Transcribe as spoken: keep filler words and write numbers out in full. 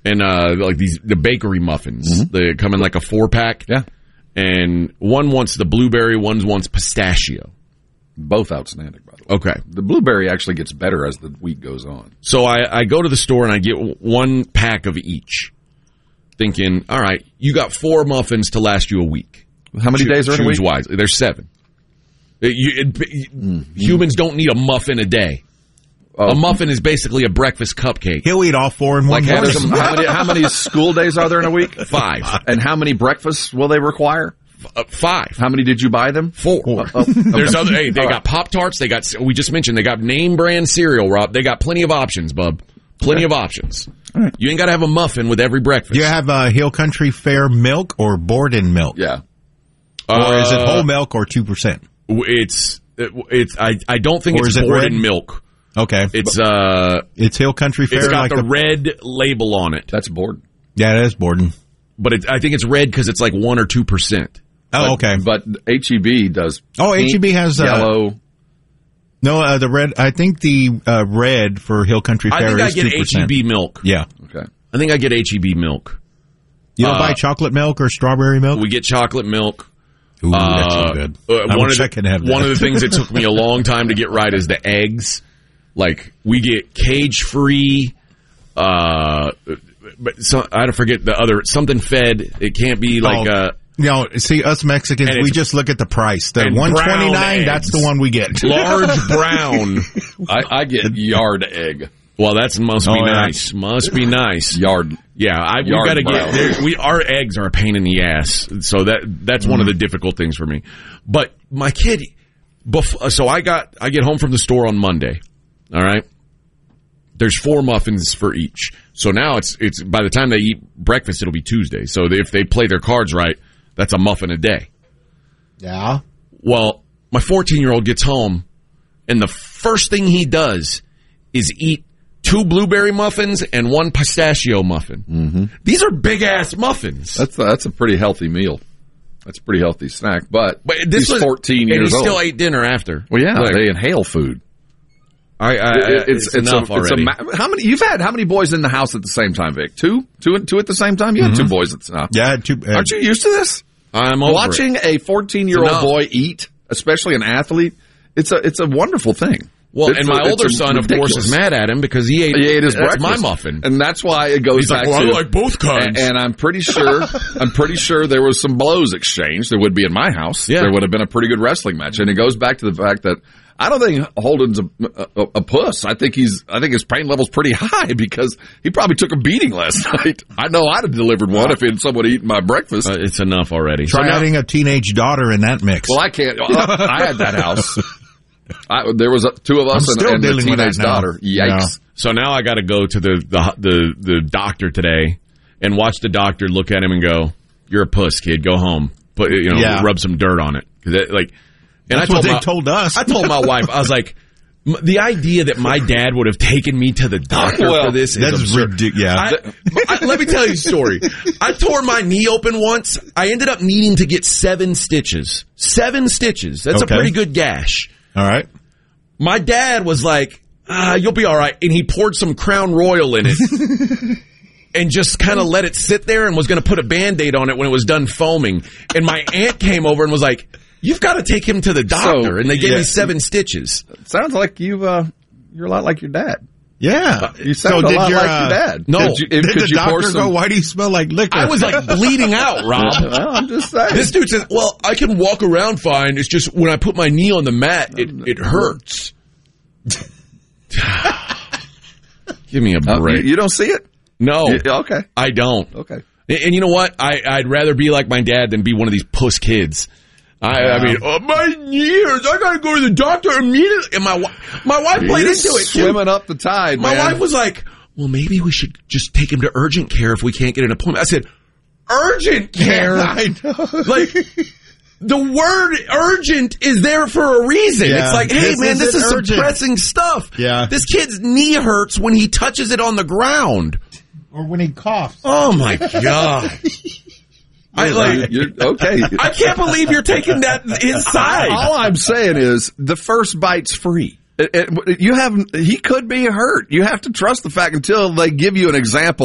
And uh, like these the bakery muffins. Mm-hmm. They come in like a four pack. Yeah. And one wants the blueberry, one wants pistachio. Both outstanding, by the way. Okay. The blueberry actually gets better as the week goes on. So I, I go to the store and I get one pack of each, thinking, all right, you got four muffins to last you a week. How many Cho- days are in a week? Choose wisely. There's seven. It, you, it, mm-hmm. Humans don't need a muffin a day. Oh. A muffin is basically a breakfast cupcake. He'll eat all four in one like morning. How, how, many, how many school days are there in a week? Five. And how many breakfasts will they require? Uh, five. How many did you buy them? Four. Four. Oh, okay. There's other. Hey, they all got right. Pop-Tarts. They got. We just mentioned they got name brand cereal, Rob. They got plenty of options, bub. Plenty okay. of options. All right. You ain't got to have a muffin with every breakfast. Do you have uh, Hill Country Fair milk or Borden milk? Yeah. Or uh, is it whole milk or two percent? It's. It's. I. I don't think or it's is it Borden red? milk. Okay. It's uh it's Hill Country Fair. It's got like the a, red label on it. That's Borden. Yeah, it is Borden. But it, I think it's red because it's like one or two percent. Oh, but, okay. But H E B does. Oh, H E B has uh, yellow. No, uh, the red. I think the uh, red for Hill Country Fair I think is I get two percent. H E B milk. Yeah. Okay. I think I get H E B milk. You don't uh, buy chocolate milk or strawberry milk? We get chocolate milk. Ooh, that's uh, so good. Uh, I one wish of the, I could have that. One of the things that took me a long time to get right is the eggs. Like, we get cage-free, uh, but so, I don't forget the other, something fed. It can't be like, oh, uh, you know, see, us Mexicans, we just look at the price. The one twenty-nine, that's the one we get. Large brown. I, I get yard egg. Well, that must be oh, yeah. nice. Must be nice. Yard. Yeah, I, we Yard got to brown. get there. We our eggs are a pain in the ass, so that that's mm. one of the difficult things for me. But my kid, bef- so I got I get home from the store on Monday. All right, there's four muffins for each. So now it's it's by the time they eat breakfast, it'll be Tuesday. So if they play their cards right, that's a muffin a day. Yeah. Well, my fourteen-year-old gets home, and the first thing he does is eat two blueberry muffins and one pistachio muffin. Mm-hmm. These are big-ass muffins. That's a, that's a pretty healthy meal. That's a pretty healthy snack. But, but this he's was, fourteen years and he old. still ate dinner after. Well, yeah, like, they inhale food. I, I, it, it's, it's, it's enough a, already. It's a, how many? You've had how many boys in the house at the same time, Vic? Two, two, two at the same time. You mm-hmm. had two boys at the same time. Yeah, two. Uh, Aren't you used to this? I'm over watching it. a fourteen-year-old boy eat, especially an athlete. It's a it's a wonderful thing. Well, it's and my a, older son, ridiculous. of course, is mad at him because he ate, he ate his that's breakfast. my muffin, and that's why it goes He's back like, well, to. I like both kinds, and, and I'm pretty sure, I'm pretty sure there was some blows exchanged. There would be in my house. Yeah. There would have been a pretty good wrestling match, and it goes back to the fact that I don't think Holden's a, a, a puss. I think he's, I think his pain level's pretty high because he probably took a beating last night. I know I'd have delivered one if it, someone eaten my breakfast. Uh, it's enough already. Try so now, adding a teenage daughter in that mix. Well, I can't. I had that house. I, there was a, two of us I'm and, and the dealing with teenage that now. daughter. Yikes! Yeah. So now I got to go to the, the the the doctor today and watch the doctor look at him and go, "You're a puss, kid. Go home. Put you know, yeah. rub some dirt on it." It, like, and That's I told what they my, told us. I told my wife, I was like, the idea that my dad would have taken me to the doctor well, for this is that's absurd. ridiculous. Yeah. I, I, let me tell you a story. I tore my knee open once. I ended up needing to get seven stitches. Seven stitches. That's Okay. a pretty good gash. All right. My dad was like, ah, you'll be all right. And he poured some Crown Royal in it and just kind of let it sit there and was going to put a Band-Aid on it when it was done foaming. And my aunt came over and was like, you've got to take him to the doctor. So, and they gave yeah. me seven stitches. Sounds like you've uh, you're a lot like your dad. Yeah. You sound so a did lot your, like uh, your dad. No. Did, you, Did could the you pour doctor some, go, why do you smell like liquor? I was like bleeding out, Rob. Well, I'm just saying. This dude says, well, I can walk around fine. It's just when I put my knee on the mat, it, it hurts. Give me a Uh, break. you, you don't see it? No. You- okay. I don't. Okay. And, and you know what? I, I'd rather be like my dad than be one of these puss kids. I, Yeah. I mean, oh, my ears! I gotta go to the doctor immediately. And my wi- my wife played You're into it too. swimming up the tide, My man. wife was like, "Well, maybe we should just take him to urgent care if we can't get an appointment." I said, "Urgent care? I know. Like, the word urgent is there for a reason. Yeah. It's like, hey, This man, this isn't is some urgent. pressing stuff. Yeah. This kid's knee hurts when he touches it on the ground. Or when he coughs. Oh, my God. I like. You're, okay. I can't believe you're taking that inside. All I'm saying is the first bite's free. It, it, you have he could be hurt. You have to trust the fact until they give you an example.